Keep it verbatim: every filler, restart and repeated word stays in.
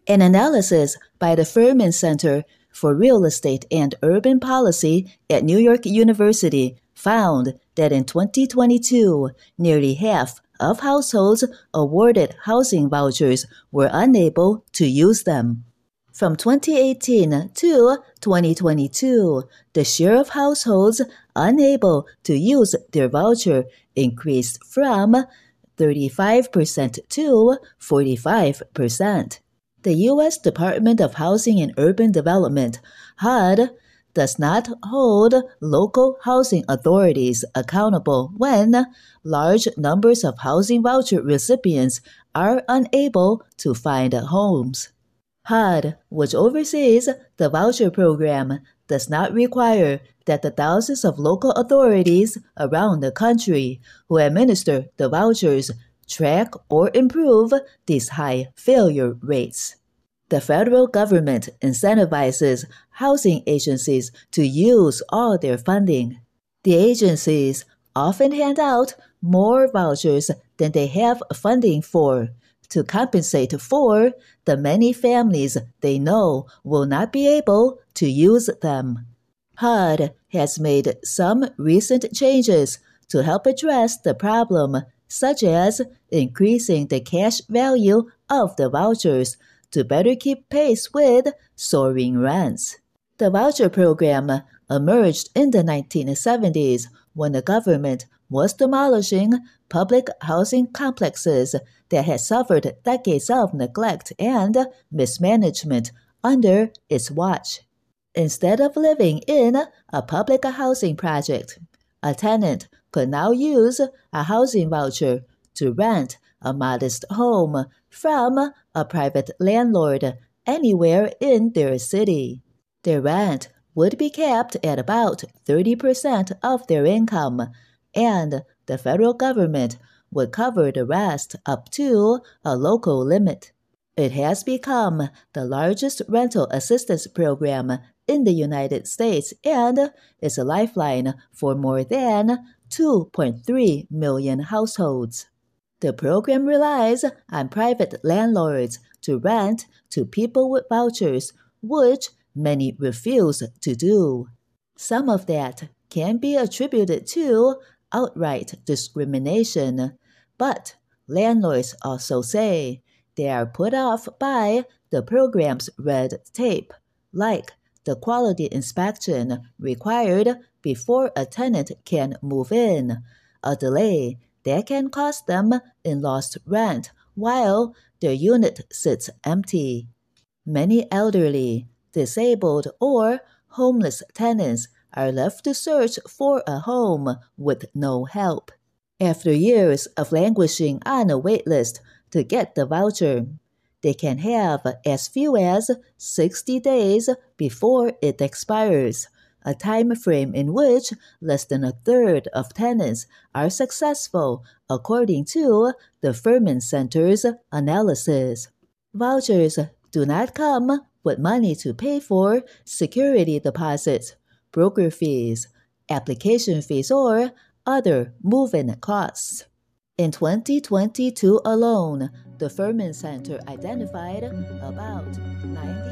An analysis by the Furman Center for Real Estate and Urban Policy at New York University found that in twenty twenty-two, nearly half of households awarded housing vouchers were unable to use them. From twenty eighteen to twenty twenty-two, the share of households unable to use their voucher increased from thirty-five percent to forty-five percent. The U S Department of Housing and Urban Development, H U D, does not hold local housing authorities accountable when large numbers of housing voucher recipients are unable to find homes. H U D, which oversees the voucher program, does not require that the thousands of local authorities around the country who administer the vouchers track or improve these high failure rates. The federal government incentivizes housing agencies to use all their funding. The agencies often hand out more vouchers than they have funding for to compensate for the many families they know will not be able to use them. H U D has made some recent changes to help address the problem, such as increasing the cash value of the vouchers to better keep pace with soaring rents. The voucher program emerged in the nineteen seventies when the government was demolishing public housing complexes that had suffered decades of neglect and mismanagement under its watch. Instead of living in a public housing project, a tenant could now use a housing voucher to rent a modest home from a private landlord anywhere in their city. Their rent would be capped at about thirty percent of their income, and the federal government would cover the rest up to a local limit. It has become the largest rental assistance program in the United States and is a lifeline for more than two point three million households. The program relies on private landlords to rent to people with vouchers, which many refuse to do. Some of that can be attributed to outright discrimination, but landlords also say they are put off by the program's red tape, like the quality inspection required before a tenant can move in, a delay that can cost them in lost rent while their unit sits empty. Many elderly, disabled, or homeless tenants are left to search for a home with no help. After years of languishing on a wait list to get the voucher, they can have as few as sixty days before it expires, a time frame in which less than a third of tenants are successful, according to the Furman Center's analysis. Vouchers do not come with money to pay for security deposits, broker fees, application fees, or other move-in costs. In twenty twenty-two alone, the Furman Center identified about ninety